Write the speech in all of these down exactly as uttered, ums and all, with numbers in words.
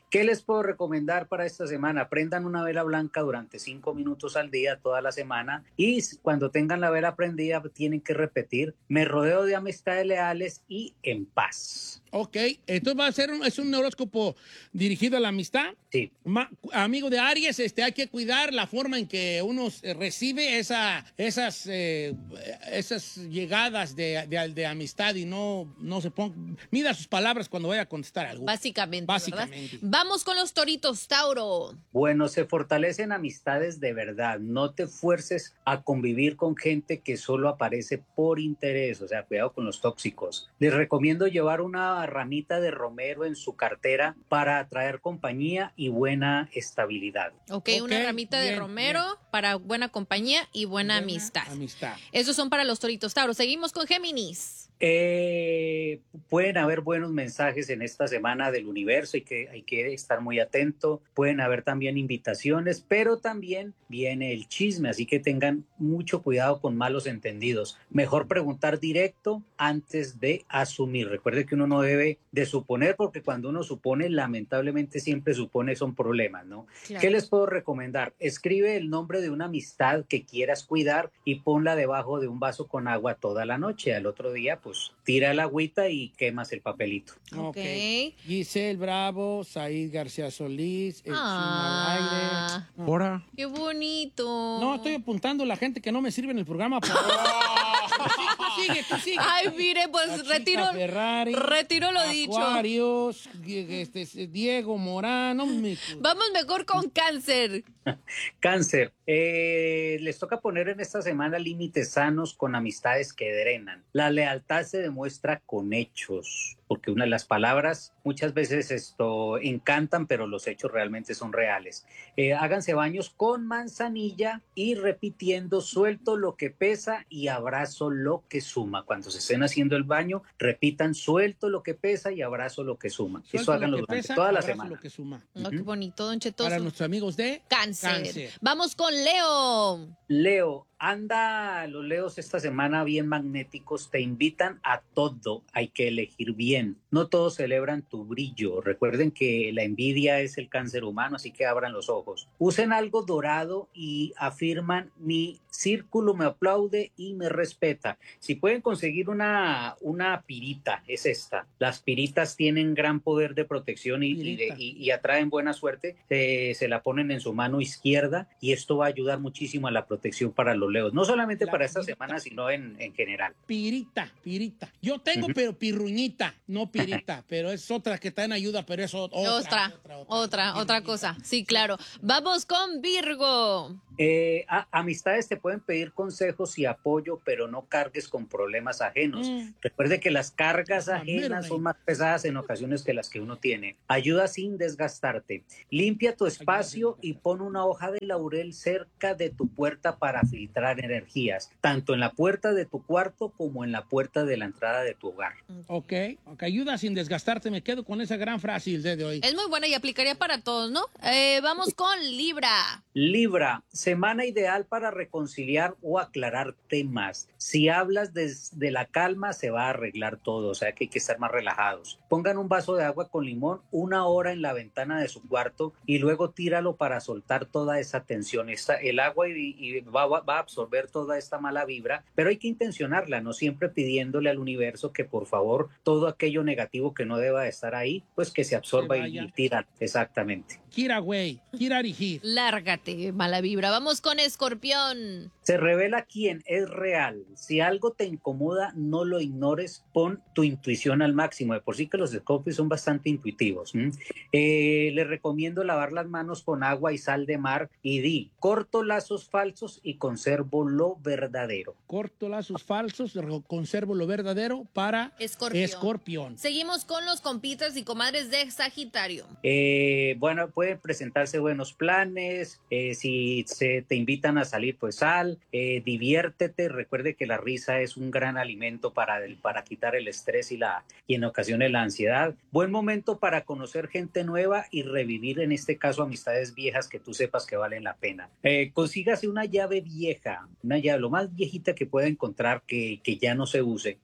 ¿Qué les puedo recomendar para esta semana? Prendan una vela blanca durante cinco minutos al día, toda la semana, y cuando tengan la vela prendida tienen que repetir: me rodeo de amistades leales y en paz. Ok, entonces va a ser un, es un horóscopo dirigido a la amistad. Sí. Ma, amigo de Aries, este, hay que cuidar la forma en que uno recibe esa, esas, eh, esas llegadas de, de, de amistad y no, no se ponga, mida sus palabras cuando vaya a contestar algo. Básicamente, Básicamente. ¿verdad? Vamos con los toritos, Tauro. Bueno, se fortalecen amistades de verdad. No te fuerces a convivir con gente que solo aparece por interés. O sea, cuidado con los tóxicos. Les recomiendo llevar una ramita de romero en su cartera para atraer compañía y buena estabilidad. Ok, una Ok, ramita bien, de romero bien. para buena compañía y buena, Buena amistad. amistad. Esos son para los toritos, Tauro. Seguimos con Géminis. Eh, pueden haber buenos mensajes en esta semana del universo, hay que, hay que estar muy atento. Pueden haber también invitaciones, pero también viene el chisme, así que tengan mucho cuidado con malos entendidos. Mejor preguntar directo antes de asumir. Recuerde que uno no debe de suponer, porque cuando uno supone, lamentablemente siempre supone son problemas, ¿no? Claro. ¿Qué les puedo recomendar? Escribe el nombre de una amistad que quieras cuidar y ponla debajo de un vaso con agua toda la noche. Al otro día, pues tira el agüita y quemas el papelito. Ok. Ok. Giselle Bravo, Said García Solís, El Ah. Chino al aire. Ahora. ¡Qué bonito! No, estoy apuntando a la gente que no me sirve en el programa. Por... tú sigue, tú sigue. Ay, mire, La pues Chica retiro, Ferrari, retiro lo dicho. Acuarios, este, Diego Morán. No me... Vamos mejor con Cáncer. Cáncer, eh, les toca poner en esta semana límites sanos con amistades que drenan. La lealtad se demuestra con hechos, porque una de las palabras muchas veces esto encantan, pero los hechos realmente son reales. Eh, háganse baños con manzanilla y repitiendo: suelto lo que pesa y abrazo lo que suma. Cuando se estén haciendo el baño, repitan: suelto lo que pesa y abrazo lo que suma. Suelto Eso háganlo lo que durante pesa, toda la abrazo semana. lo que suma. Oh, qué bonito, Don Chetoso. Para nuestros amigos de Cáncer. Cáncer. Vamos con Leo. Leo, anda, los Leos esta semana bien magnéticos, te invitan a todo, hay que elegir bien. No todos celebran tu brillo. Recuerden que la envidia es el cáncer humano, así que abran los ojos. Usen algo dorado y afirman: mi círculo me aplaude y me respeta. Si pueden conseguir una, una pirita, es esta. Las piritas tienen gran poder de protección y, y, de, y, y atraen buena suerte. Eh, se la ponen en su mano izquierda y esto va a ayudar muchísimo a la protección para los Leos. No solamente La para esta pirita. semana, sino en, en general. Pirita, pirita. Yo tengo, uh-huh. pero pirruñita, no pirita, pero es otra que también ayuda, pero es otra. Otra, otra, otra, otra, otra cosa. Sí, claro. Vamos con Virgo. Eh, a, amistades te pueden pedir consejos y apoyo, pero no cargues con problemas ajenos. Mm. Recuerde que las cargas ajenas son más pesadas en ocasiones que las que uno tiene. Ayuda sin desgastarte. Limpia tu espacio y pon una hoja de laurel cerca de tu puerta para filtrar energías, tanto en la puerta de tu cuarto como en la puerta de la entrada de tu hogar. Ok, ok, ayuda sin desgastarte. Me quedo con esa gran frase el día de hoy. Es muy buena y aplicaría para todos, ¿no? Eh, vamos con Libra. Libra, semana ideal para reconciliar o aclarar temas. Si hablas desde la calma, se va a arreglar todo, o sea que hay que estar más relajados. Pongan un vaso de agua con limón una hora en la ventana de su cuarto y luego tíralo para soltar toda esa tensión. Esta, el agua y, y va, va a absorber toda esta mala vibra, pero hay que intencionarla, no siempre pidiéndole al universo que por favor todo aquello negativo que no deba de estar ahí, pues que se absorba y, y tira. Exactamente. Kira, güey, Kira Rigir. Lárgate, mala vibra. Vamos con Escorpión. Se revela quién es real. Si algo te incomoda, no lo ignores, pon tu intuición al máximo. De por sí que los escorpios son bastante intuitivos. ¿Mm? Eh, les recomiendo lavar las manos con agua y sal de mar y di: corto lazos falsos y conservo lo verdadero. Corto lazos falsos, conservo lo verdadero para Escorpión. Escorpión. Seguimos con los compitas y comadres de Sagitario. Eh, bueno, pueden presentarse buenos planes. Eh, si se te invitan a salir, pues sal. Eh, diviértete, recuerde que la risa es un gran alimento para, el, para quitar el estrés y, la, y en ocasiones la ansiedad. Buen momento para conocer gente nueva y revivir, en este caso, amistades viejas que tú sepas que valen la pena. Eh, consígase una llave vieja, una llave lo más viejita que pueda encontrar que, que ya no se use,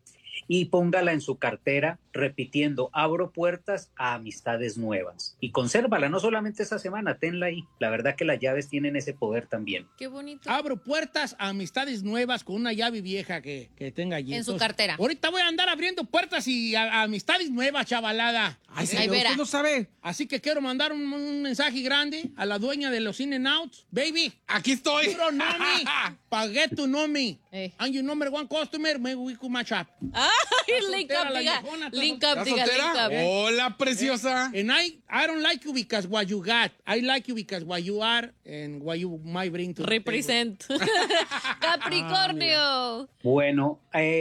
y póngala en su cartera repitiendo, abro puertas a amistades nuevas. Y consérvala, no solamente esta semana, tenla ahí. La verdad que las llaves tienen ese poder también. Qué bonito. Abro puertas a amistades nuevas con una llave vieja que, que tenga allí. En Entonces, su cartera. Ahorita voy a andar abriendo puertas y a, a amistades nuevas, chavalada. Ay, Ahí señor, verá. usted no sabe. Así que quiero mandar un, un mensaje grande a la dueña de los In-N-Outs. Baby, Aquí estoy. you don't know me. Pagué tu know me. Eh. And your number one customer, maybe we could match up. Ay, link soltera up, la diga. viejona, está Link ¿Estás up, diga, soltera? link up. Hola, preciosa. And I, I don't like you because what you got. I like you because what you are and what you might bring to the table. Represent. Capricornio. Bueno,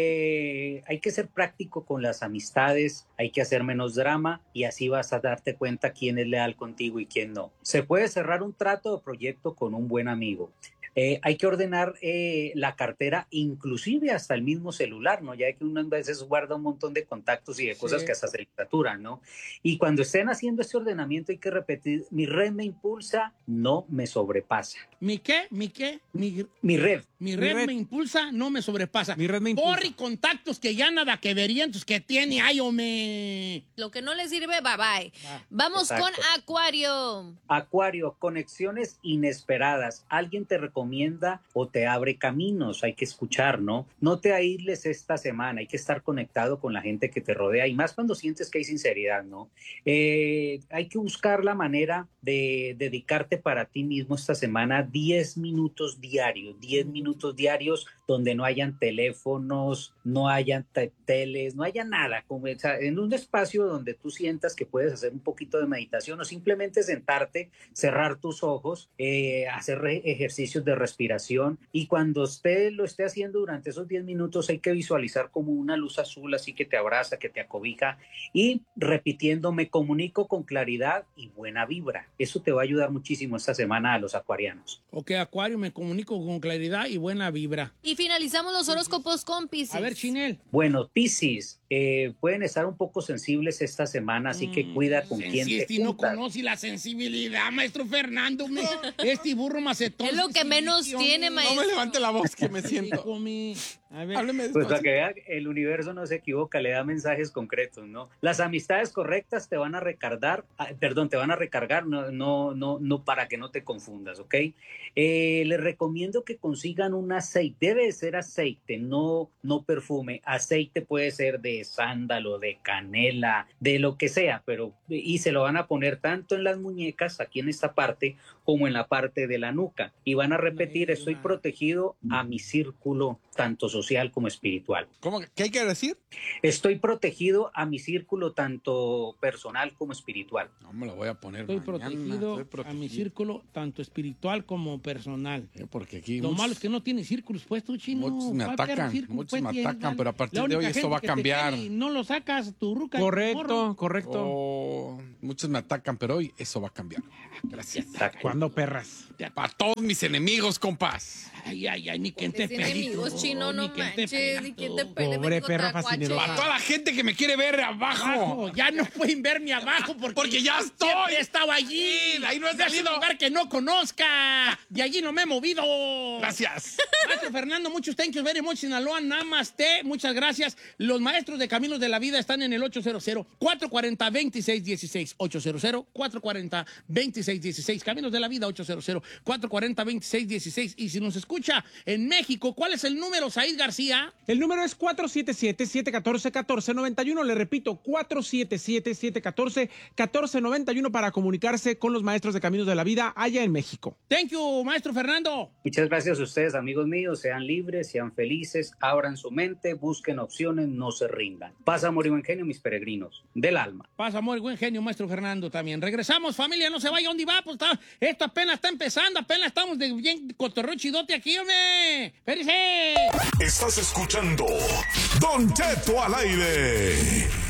eh, hay que ser práctico con las amistades, hay que hacer menos drama y así vas a darte cuenta quién es leal contigo y quién no. Se puede cerrar un trato o proyecto con un buen amigo. Eh, hay que ordenar eh, la cartera, inclusive hasta el mismo celular, ¿no? Ya que uno a veces guarda un montón de contactos y de cosas Sí. que hasta se le saturan, ¿no? Y cuando estén haciendo este ordenamiento hay que repetir, mi red me impulsa, no me sobrepasa. ¿Mi qué? ¿Mi qué? Mi, Mi red. mi red, Mi red. me impulsa, no me sobrepasa. Mi red me impulsa. Borre contactos que ya nada que verían, tus que tiene, ay, hombre. Lo que no le sirve, bye bye. Vamos Exacto. con Acuario. Acuario, conexiones inesperadas. Alguien te recomienda o te abre caminos. Hay que escuchar, ¿no? No te aísles esta semana. Hay que estar conectado con la gente que te rodea y más cuando sientes que hay sinceridad, ¿no? Eh, hay que buscar la manera de dedicarte para ti mismo esta semana diez minutos diarios, diez minutos diarios donde no hayan teléfonos, no hayan te- teles, no haya nada, como, o sea, en un espacio donde tú sientas que puedes hacer un poquito de meditación o simplemente sentarte, cerrar tus ojos, eh, hacer re- ejercicios de respiración y cuando usted lo esté haciendo durante esos diez minutos hay que visualizar como una luz azul así que te abraza, que te acobija y repitiendo me comunico con claridad y buena vibra. Eso te va a ayudar muchísimo esta semana a los acuarianos. Ok, Acuario, me comunico con claridad y buena vibra. Y finalizamos los horóscopos con Piscis. A ver, Chinel. Bueno, Piscis, eh, pueden estar un poco sensibles esta semana, así que cuida con quién te Este no juntas. conoce la sensibilidad, maestro Fernando. Me, este burro macetón. Es lo que menos tiene, No maestro. me levante la voz que me siento. Hijo mío. A ver. Hábleme Pues para despacio. que vean, el universo no se equivoca, le da mensajes concretos, ¿no? Las amistades correctas te van a recargar, ah, perdón, te van a recargar, no, no, no, no para que no te confundas, ¿ok? Eh, les recomiendo que consigan un aceite, debe de ser aceite, no, no perfume. Aceite puede ser de sándalo, de canela, de lo que sea, pero y se lo van a poner tanto en las muñecas, aquí en esta parte, como en la parte de la nuca. Y van a repetir, estoy protegido a mi círculo, tanto social como espiritual. ¿Cómo? ¿Qué hay que decir? Estoy protegido a mi círculo, tanto personal como espiritual. No me lo voy a poner Estoy mañana. protegido, Estoy a mi círculo, tanto espiritual como personal. Eh, Porque aquí Lo muchos- malo es que no tiene círculos, pues, tú, chino. Muchos me ¿Cuál atacan, perro círculo, muchos pues, me tienes, atacan, la- pero a partir la de hoy única esto va a gente que te cambiar. quiere y no lo sacas, tu ruca. morro. Correcto, correcto. Oh, muchos me atacan, pero hoy eso va a cambiar. Gracias. Exacto. ¿Cuándo, perras? Para todos mis enemigos, compas. Ay, ay, ay, ni quien te Tienes pele. enemigos, chino, no ni quien te manches. pela, Ni quien tú. te pele. Pobre México perra tacuache. fascinerosa. Para toda la gente que me quiere ver abajo. Abajo, ya no pueden verme abajo porque, Porque ya estoy. siempre he estado allí. Sí, de ahí no he De ese salido. lugar que no conozca. De allí no me he movido. Gracias. Maestro Fernando, muchos thank you very much, Sinaloa, Namaste, muchas gracias. Los maestros de Caminos de la Vida están en el ocho cero cero, cuatro cuatro cero, dos seis uno seis, ocho cero cero, cuatro cuatro cero, dos seis uno seis, Caminos de la Vida, ocho cero cero, cuatro cuatro cero, dos seis uno seis. Y si nos escucha en México, ¿cuál es el número, Said García? El número es cuatro siete siete, siete uno cuatro, uno cuatro nueve uno. Le repito, cuatro siete siete, siete uno cuatro, uno cuatro nueve uno para comunicarse con los maestros de Caminos de la Vida allá en México. Thank you, maestro Fernando. Muchas gracias a ustedes, amigos míos. Sean libres, sean felices, abran su mente, busquen opciones, no se rindan. Paz, amor y buen genio, mis peregrinos del alma. Paz, amor y buen genio, maestro Fernando también. Regresamos, familia, no se vaya, ¿dónde va? Pues está, esto apenas está empezando, apenas estamos de bien cotorreo chidote aquí, hombre. ¡Espérese! Estás escuchando Don Cheto al aire.